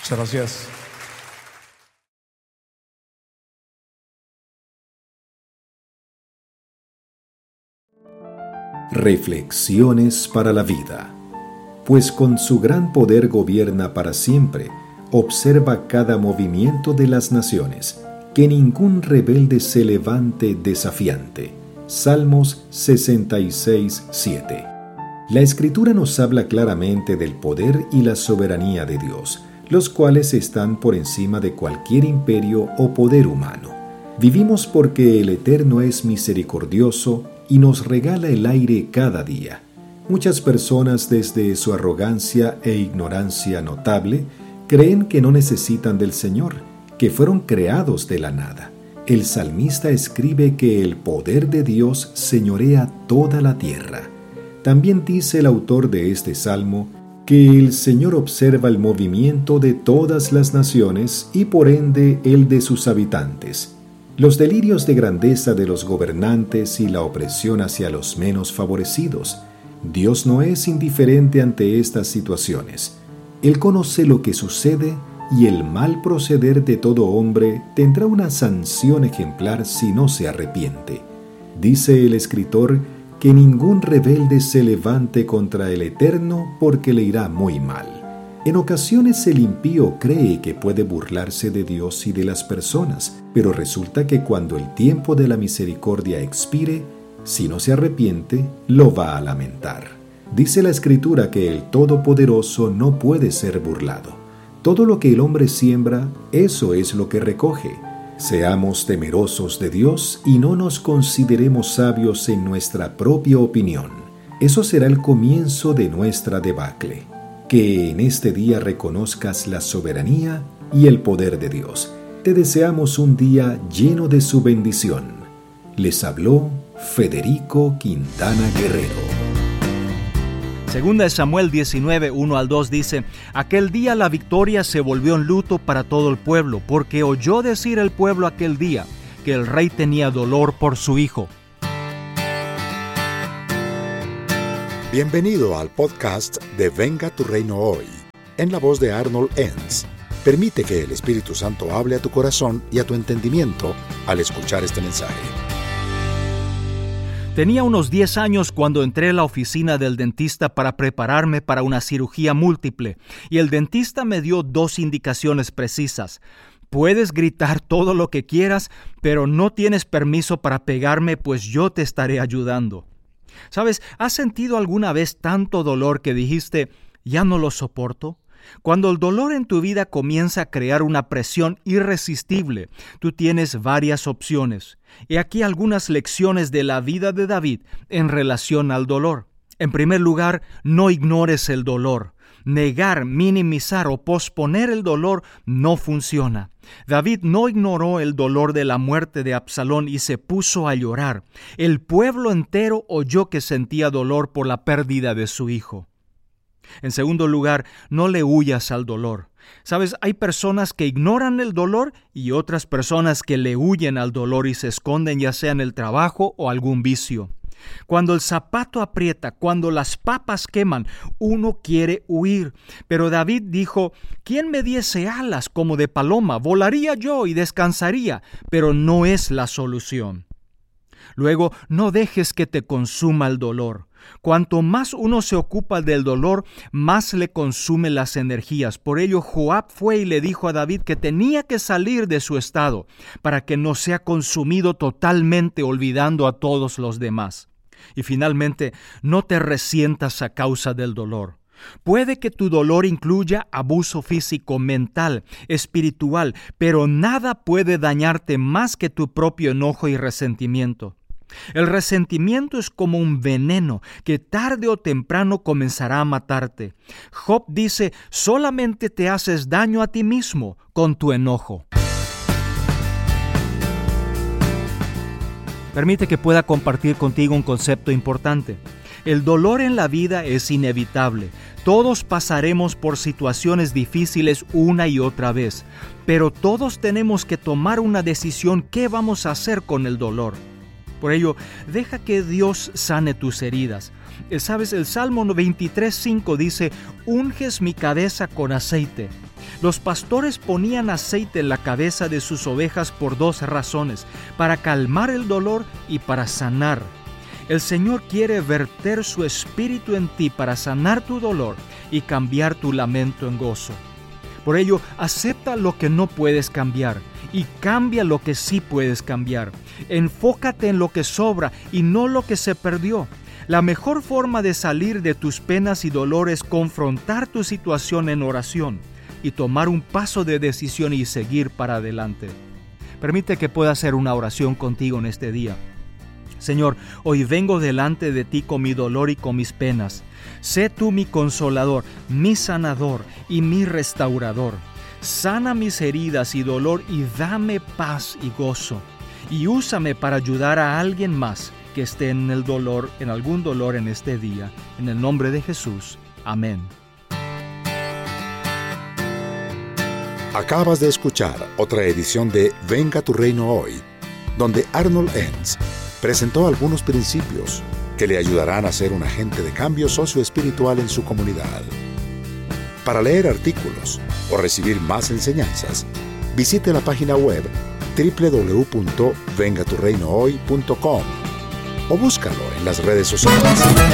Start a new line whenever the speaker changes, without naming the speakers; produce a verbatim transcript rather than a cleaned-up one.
Muchas gracias.
Reflexiones para la vida. Pues con su gran poder gobierna para siempre, observa cada movimiento de las naciones, que ningún rebelde se levante desafiante. Salmos sesenta y seis, siete. La Escritura nos habla claramente del poder y la soberanía de Dios, los cuales están por encima de cualquier imperio o poder humano. Vivimos porque el Eterno es misericordioso y nos regala el aire cada día. Muchas personas, desde su arrogancia e ignorancia notable, creen que no necesitan del Señor, que fueron creados de la nada. El salmista escribe que el poder de Dios señorea toda la tierra. También dice el autor de este salmo que el Señor observa el movimiento de todas las naciones y por ende el de sus habitantes. Los delirios de grandeza de los gobernantes y la opresión hacia los menos favorecidos. Dios no es indiferente ante estas situaciones. Él conoce lo que sucede y el mal proceder de todo hombre tendrá una sanción ejemplar si no se arrepiente. Dice el escritor que ningún rebelde se levante contra el Eterno porque le irá muy mal. En ocasiones el impío cree que puede burlarse de Dios y de las personas, pero resulta que cuando el tiempo de la misericordia expire, si no se arrepiente, lo va a lamentar. Dice la Escritura que el Todopoderoso no puede ser burlado. Todo lo que el hombre siembra, eso es lo que recoge. Seamos temerosos de Dios y no nos consideremos sabios en nuestra propia opinión. Eso será el comienzo de nuestra debacle. Que en este día reconozcas la soberanía y el poder de Dios. Te deseamos un día lleno de su bendición. Les habló Federico Quintana Guerrero.
Segunda de Samuel diecinueve, uno al dos dice: Aquel día la victoria se volvió en luto para todo el pueblo, porque oyó decir el pueblo aquel día que el rey tenía dolor por su hijo.
Bienvenido al podcast de Venga tu Reino Hoy, en la voz de Arnold Enns. Permite que el Espíritu Santo hable a tu corazón y a tu entendimiento al escuchar este mensaje.
Tenía unos diez años cuando entré a la oficina del dentista para prepararme para una cirugía múltiple, y el dentista me dio dos indicaciones precisas. Puedes gritar todo lo que quieras, pero no tienes permiso para pegarme, pues yo te estaré ayudando. ¿Sabes? ¿Has sentido alguna vez tanto dolor que dijiste, ya no lo soporto? Cuando el dolor en tu vida comienza a crear una presión irresistible, tú tienes varias opciones. Y aquí algunas lecciones de la vida de David en relación al dolor. En primer lugar, no ignores el dolor. Negar, minimizar o posponer el dolor no funciona. David no ignoró el dolor de la muerte de Absalón y se puso a llorar. El pueblo entero oyó que sentía dolor por la pérdida de su hijo. En segundo lugar, no le huyas al dolor. Sabes, hay personas que ignoran el dolor y otras personas que le huyen al dolor y se esconden ya sea en el trabajo o algún vicio. Cuando el zapato aprieta, cuando las papas queman, uno quiere huir. Pero David dijo, ¿quién me diese alas como de paloma? Volaría yo y descansaría, pero no es la solución. Luego, no dejes que te consuma el dolor. Cuanto más uno se ocupa del dolor, más le consume las energías. Por ello, Joab fue y le dijo a David que tenía que salir de su estado para que no sea consumido totalmente, olvidando a todos los demás. Y finalmente, no te resientas a causa del dolor. Puede que tu dolor incluya abuso físico, mental, espiritual, pero nada puede dañarte más que tu propio enojo y resentimiento. El resentimiento es como un veneno que tarde o temprano comenzará a matarte. Job dice, solamente te haces daño a ti mismo con tu enojo. Permite que pueda compartir contigo un concepto importante. El dolor en la vida es inevitable. Todos pasaremos por situaciones difíciles una y otra vez, pero todos tenemos que tomar una decisión qué vamos a hacer con el dolor. Por ello, deja que Dios sane tus heridas. ¿Sabes? El Salmo veintitrés, cinco dice, unges mi cabeza con aceite. Los pastores ponían aceite en la cabeza de sus ovejas por dos razones: para calmar el dolor y para sanar. El Señor quiere verter su espíritu en ti para sanar tu dolor y cambiar tu lamento en gozo. Por ello, acepta lo que no puedes cambiar y cambia lo que sí puedes cambiar. Enfócate en lo que sobra y no lo que se perdió. La mejor forma de salir de tus penas y dolores es confrontar tu situación en oración y tomar un paso de decisión y seguir para adelante. Permite que pueda hacer una oración contigo en este día. Señor, hoy vengo delante de ti con mi dolor y con mis penas. Sé tú mi consolador, mi sanador y mi restaurador. Sana mis heridas y dolor y dame paz y gozo. Y úsame para ayudar a alguien más que esté en el dolor, en algún dolor en este día. En el nombre de Jesús. Amén.
Acabas de escuchar otra edición de Venga tu Reino Hoy, donde Arnold Enns presentó algunos principios que le ayudarán a ser un agente de cambio socioespiritual en su comunidad. Para leer artículos o recibir más enseñanzas, visite la página web doble u doble u doble u punto venga tu reino hoy punto com o búscalo en las redes sociales.